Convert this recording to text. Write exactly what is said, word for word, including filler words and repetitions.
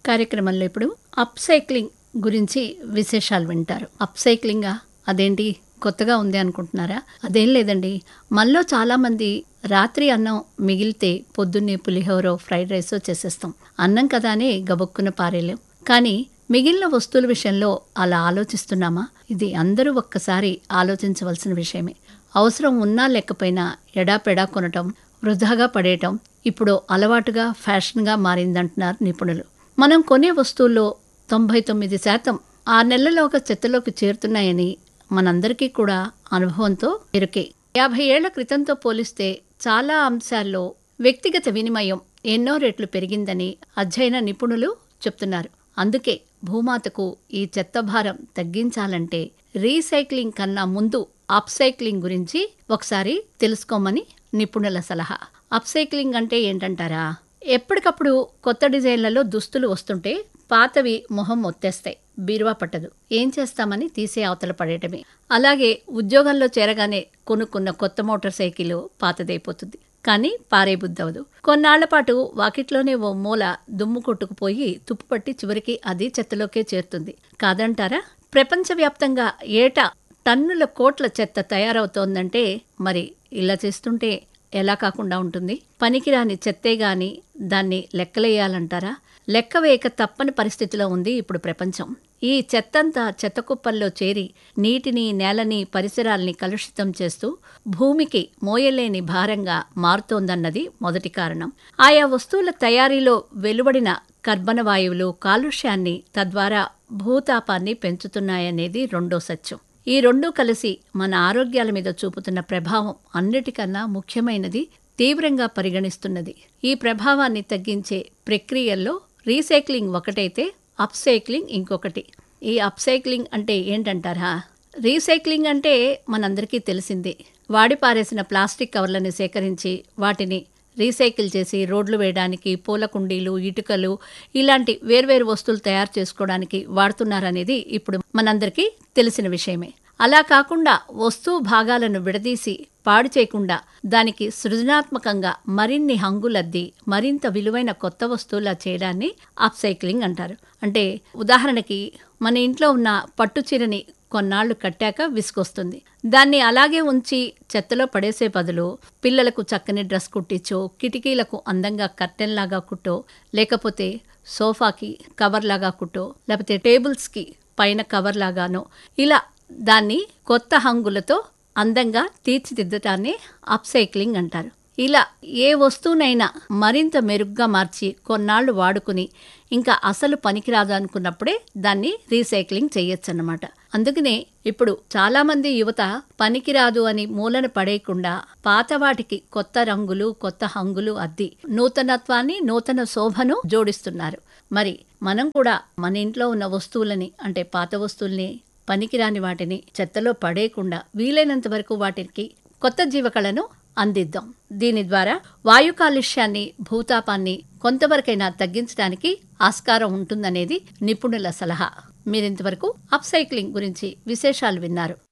కార్యక్రమంలో ఇప్పుడు up cycling గురించి విశేషాలు వింటారు. అప్ సైక్లింగా అదేంటి కొత్తగా ఉంది అనుకుంటున్నారా? అదేం లేదండి. మనలో చాలామంది రాత్రి అన్నం మిగిలితే పొద్దున్నే పులిహోరో ఫ్రైడ్ రైసో చేసేస్తాం. అన్నం కదా అని గబుక్కున పారేలేం. కానీ మిగిలిన వస్తువుల విషయంలో అలా ఆలోచిస్తున్నామా? ఇది అందరూ ఒక్కసారి ఆలోచించవలసిన విషయమే. అవసరం ఉన్నా లేకపోయినా ఎడాపెడా కొనటం, వృధాగా పడేయటం ఇప్పుడు అలవాటుగా ఫ్యాషన్గా మారిందంటున్నారు నిపుణులు. మనం కొనే వస్తువుల్లో తొంభై తొమ్మిది శాతం ఆరు నెలల్లోగా చెత్తలోకి చేరుతున్నాయని మనందరికీ కూడా అనుభవంతో ఎరుకే. యాభై ఏళ్ల క్రితంతో పోలిస్తే చాలా అంశాల్లో వ్యక్తిగత వినిమయం ఎన్నో రెట్లు పెరిగిందని అధ్యయన నిపుణులు చెప్తున్నారు. అందుకే భూమాతకు ఈ చెత్త భారం తగ్గించాలంటే రీసైక్లింగ్ కన్నా ముందు అప్సైక్లింగ్ గురించి ఒకసారి తెలుసుకోమని నిపుణుల సలహా. అప్సైక్లింగ్ అంటే ఏంటంటారా? ఎప్పటికప్పుడు కొత్త డిజైన్లలో దుస్తులు వస్తుంటే పాతవి మొహం మొత్తేస్తాయి, బీరువా పట్టదు. ఏం చేస్తామని తీసే అవతల పడేయటమే. అలాగే ఉద్యోగంలో చేరగానే కొనుక్కున్న కొత్త మోటార్ సైకిల్ పాతదైపోతుంది, కానీ పారే బుద్ధవదు. కొన్నాళ్ల పాటు వాకిట్లోనే ఓ మూల దుమ్ము కొట్టుకుపోయి తుప్పుపట్టి చివరికి అది చెత్తలోకే చేరుతుంది. కాదంటారా? ప్రపంచవ్యాప్తంగా ఏటా టన్నుల కోట్ల చెత్త తయారవుతోందంటే మరి ఇలా చేస్తుంటే ఎలా కాకుండా ఉంటుంది? పనికిరాని చెత్తే గాని దాన్ని లెక్కలేయాలంటారా? లెక్క వేయక తప్పని పరిస్థితిలో ఉంది ఇప్పుడు ప్రపంచం. ఈ చెత్తంతా చెత్త కుప్పల్లో చేరి నీటిని, నేలని, పరిసరాల్ని కలుషితం చేస్తూ భూమికి మోయలేని భారంగా మారుతోందన్నది మొదటి కారణం. ఆయా వస్తువుల తయారీలో వెలువడిన కర్బన వాయువులు కాలుష్యాన్ని, తద్వారా భూతాపాన్ని పెంచుతున్నాయనేది రెండో సత్యం. ఈ రెండూ కలిసి మన ఆరోగ్యాల మీద చూపుతున్న ప్రభావం అన్నిటికన్నా ముఖ్యమైనది, తీవ్రంగా పరిగణిస్తున్నది. ఈ ప్రభావాన్ని తగ్గించే ప్రక్రియల్లో రీసైక్లింగ్ ఒకటైతే అప్సైక్లింగ్ ఇంకొకటి. ఈ అప్సైక్లింగ్ అంటే ఏంటంటారా? రీసైక్లింగ్ అంటే మనందరికీ తెలిసిందే. వాడి పారేసిన ప్లాస్టిక్ కవర్లను సేకరించి వాటిని రీసైకిల్ చేసి రోడ్లు వేయడానికి, పూల కుండీలు, ఇటుకలు ఇలాంటి వేర్వేరు వస్తువులు తయారు చేసుకోవడానికి వాడుతున్నారనేది ఇప్పుడు మనందరికీ తెలిసిన విషయమే. అలా కాకుండా వస్తువు భాగాలను విడదీసి పాడు చేయకుండా దానికి సృజనాత్మకంగా మరిన్ని హంగులద్ది మరింత విలువైన కొత్త వస్తువులా చేయడాన్ని అప్సైక్లింగ్ అంటారు. అంటే ఉదాహరణకి మన ఇంట్లో ఉన్న పట్టు చీరని కొన్నాళ్లు కట్టాక విసుకొస్తుంది. దాన్ని అలాగే ఉంచి చెత్తలో పడేసే బదులు పిల్లలకు చక్కని డ్రెస్ కుట్టించో, కిటికీలకు అందంగా కర్టెన్లాగా కుట్టో, లేకపోతే సోఫాకి కవర్లాగా కుట్టో, లేకపోతే టేబుల్స్కి పైన కవర్లాగానో ఇలా దాన్ని కొత్త హంగులతో అందంగా తీర్చిదిద్దటాన్ని అప్సైక్లింగ్ అంటారు. ఇలా ఏ వస్తువునైనా మరింత మెరుగ్గా మార్చి కొన్నాళ్లు వాడుకుని ఇంకా అసలు పనికిరాదు అనుకున్నప్పుడే దాన్ని రీసైక్లింగ్ చేయొచ్చన్నమాట. అందుకనే ఇప్పుడు చాలామంది యువత పనికిరాదు అని మూలన పడేయకుండా పాత వాటికి కొత్త రంగులు, కొత్త హంగులు అద్ది నూతనత్వాన్ని, నూతన శోభను జోడిస్తున్నారు. మరి మనం కూడా మన ఇంట్లో ఉన్న వస్తువులని, అంటే పాత వస్తువుల్ని, పనికిరాని వాటిని చెత్తలో పడేయకుండా వీలైనంత వరకు వాటికి కొత్త జీవకళను అందిద్దాం. దీని ద్వారా వాయు కాలుష్యాన్ని, భూతాపాన్ని కొంతవరకైనా తగ్గించడానికి ఆస్కారం ఉంటుందనేది నిపుణుల సలహా. మీరింతవరకు అప్సైక్లింగ్ గురించి విశేషాలు విన్నారు.